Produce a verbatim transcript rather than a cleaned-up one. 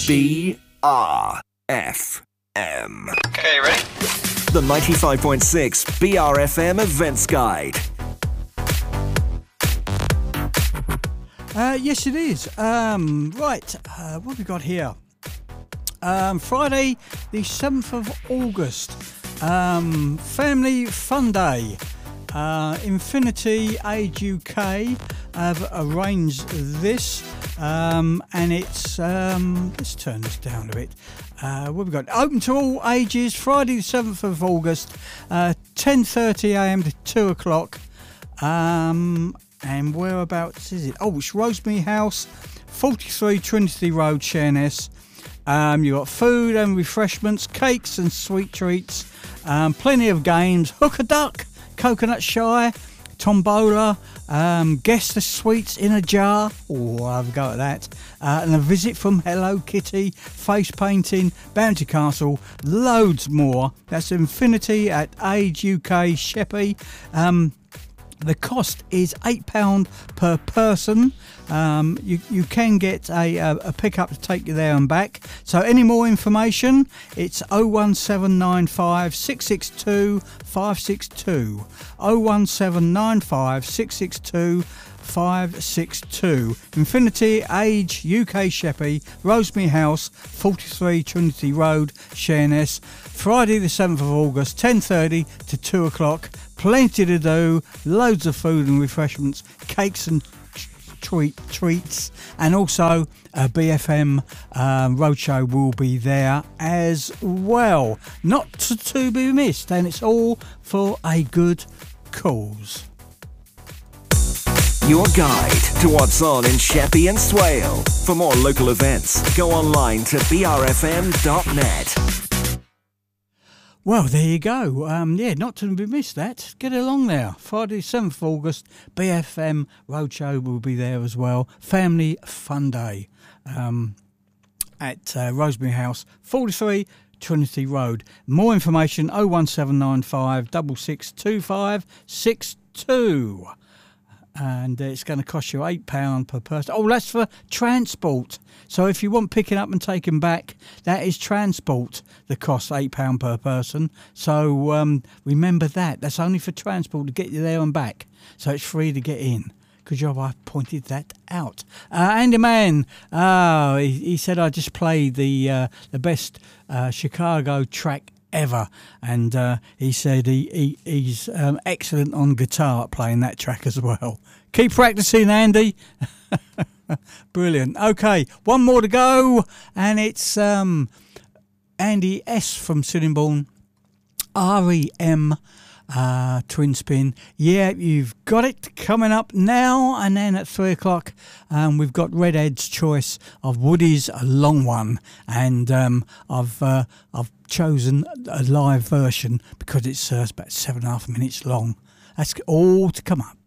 B R F M. Okay, ready? The ninety-five point six B R F M Events Guide. Uh, yes, it is. Um, right, uh, what have we got here? Um, Friday, the seventh of August, um, Family Fun Day. Uh, Infinity Age U K have arranged this, um, and it's, um, let's turn this down a bit. Uh, what have we got? Open to all ages, Friday the seventh of August, uh, ten thirty a m to two o'clock. Um, and whereabouts is it? Oh, it's Rosemary House, forty-three Trinity Road, Sheerness. Um, you've got food and refreshments, cakes and sweet treats, um, plenty of games, hook a duck, coconut shy, tombola, um, guess the sweets in a jar. Oh, I'll have a go at that. Uh, and a visit from Hello Kitty, face painting, Bounty Castle, loads more. That's Infinity at Age U K, Sheppey. Um, The cost is eight pounds per person. Um, you, you can get a, a, a pickup to take you there and back. So any more information, it's oh one seven nine five, six six two, five six two. oh one seven nine five, six six two, five six two. Infinity Age U K, Sheppey, Rosemary House, forty-three Trinity Road, Sheerness. Friday the seventh of August, ten thirty to two o'clock. Plenty to do, loads of food and refreshments, cakes and treat, treats, and also a B F M um, roadshow will be there as well. Not to, to be missed, and it's all for a good cause. Your guide to what's on in Sheppey and Swale. For more local events, go online to b r f m dot net. Well, there you go. Um, yeah, not to be missed that. Get along there. Friday, seventh of August, B F M Roadshow will be there as well. Family Fun Day um, at uh, Rosemary House, forty-three Trinity Road. More information, oh one seven nine five, six six two five six two. And it's going to cost you eight pounds per person. Oh, that's for transport. So if you want picking up and taking back, that is transport. The cost eight pounds per person. So um, remember that. That's only for transport to get you there and back. So it's free to get in. Good job I pointed that out. Uh, Andy Mann, uh, he, he said I just played the, uh, the best uh, Chicago track ever, and uh, he said he, he he's um, excellent on guitar at playing that track as well. Keep practicing, Andy. Brilliant. Okay, one more to go, and it's um, Andy S from Sittingbourne, R E M uh, Twin Spin. Yeah, you've got it coming up now, and then at three o'clock um, we've got Redhead's choice of Woody's A Long One, and um, I've uh, I've chosen a live version because it's uh, about seven and a half minutes long. That's all to come up.